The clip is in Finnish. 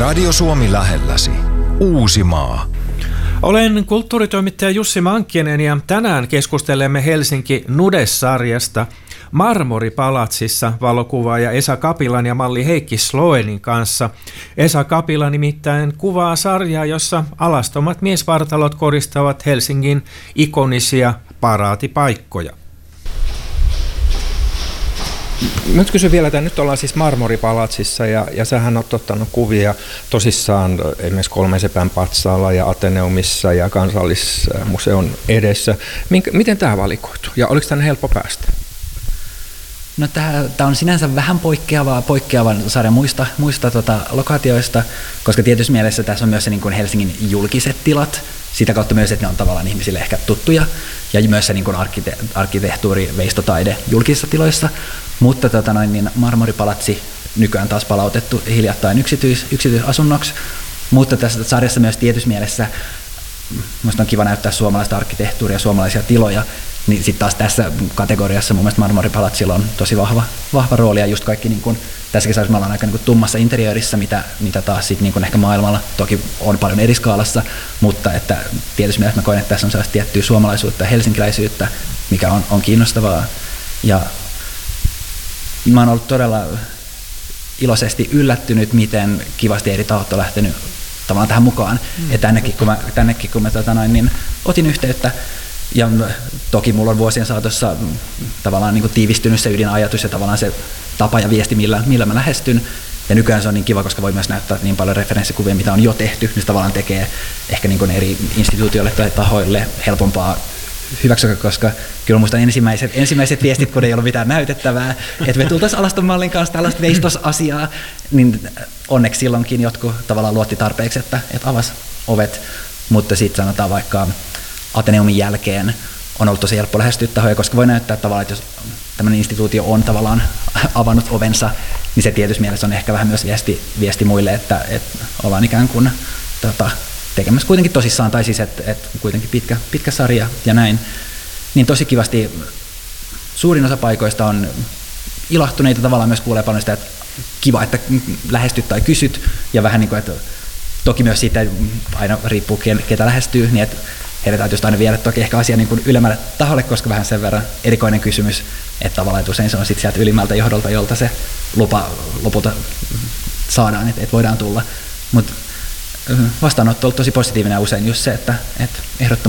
Radio Suomi lähelläsi. Uusimaa. Olen kulttuuritoimittaja Jussi Mankkinen ja tänään keskustelemme Helsinki Nude-sarjasta Marmoripalatsissa valokuvaaja Esa Kapilan ja malli Heikki Sloenin kanssa. Esa Kapila nimittäin kuvaa sarjaa, jossa alastomat miesvartalot koristavat Helsingin ikonisia paraatipaikkoja. Nyt kysyn vielä, että nyt ollaan siis Marmoripalatsissa ja sähän oot ottanut kuvia tosissaan esimerkiksi Kolmen sepän patsaalla ja Ateneumissa ja Kansallismuseon edessä. Miten tämä valikoitu ja oliko tänne helppo päästä? No tämä on sinänsä vähän poikkeavan sarjan muista lokaatioista, koska tietysti mielessä tässä on myös se niin kuin Helsingin julkiset tilat, sitä kautta myös, että ne on tavallaan ihmisille ehkä tuttuja, ja myös se niin kuin arkkitehtuuri, veistotaide julkisissa tiloissa, mutta Marmoripalatsi nykyään taas palautettu hiljattain yksityisasunnoksi, mutta tässä sarjassa myös tietysti mielessä minusta on kiva näyttää suomalaista arkkitehtuuria, suomalaisia tiloja, niin sitten taas tässä kategoriassa mun mielestä Marmoripalatsilla on tosi vahva rooli, ja just kaikki niin kun, tässäkin sarjassa me ollaan aika niin kun tummassa interiörissä, mitä taas sit, niin kun ehkä maailmalla toki on paljon eri skaalassa, mutta että tietysti mielessä mä koen, että tässä on sellaista tiettyä suomalaisuutta ja helsinkiläisyyttä, mikä on kiinnostavaa, ja mä oon ollut todella iloisesti yllättynyt, miten kivasti eri tahot on lähtenyt tavallaan tähän mukaan, että tännekin kun mä otin yhteyttä. Ja toki mulla on vuosien saatossa tavallaan niin kuin tiivistynyt se ydinajatus ja tavallaan se tapa ja viesti, millä mä lähestyn. Ja nykyään se on niin kiva, koska voi myös näyttää niin paljon referenssikuvia, mitä on jo tehty, niin se tavallaan tekee ehkä niin kuin eri instituutioille tai tahoille helpompaa hyväksyä, koska kyllä muistan ensimmäiset viestit, kun ei ollut mitään näytettävää, että me tultaisiin alaston mallin kanssa tällaista veistosasiaa, niin onneksi silloinkin jotkut tavallaan luotti tarpeeksi, että avasi ovet, mutta sitten sanotaan vaikka Ateneumin jälkeen on ollut tosi helppo lähestyä tahoja, koska voi näyttää tavallaan, että jos tämmöinen instituutio on tavallaan avannut ovensa, niin se tietysti mielessä on ehkä vähän myös viesti muille, että ollaan ikään kuin tekemässä kuitenkin tosissaan, tai siis että kuitenkin pitkä sarja ja näin. Niin tosi kivasti suurin osa paikoista on ilahtuneita, tavallaan myös kuulee paljon sitä, että kiva, että lähestyt tai kysyt, ja vähän niin kuin, että toki myös siitä aina riippuu ketä lähestyy, niin että heidän täytyy aina viedä toki ehkä asia niin kuin ylemmälle taholle, koska vähän sen verran erikoinen kysymys, että tavallaan että usein se on sitten sieltä ylimmältä johdolta, jolta se lupa lopulta saadaan, että voidaan tulla. Mutta vastaanotto on ollut tosi positiivinen ja usein just se, että ehdottomasti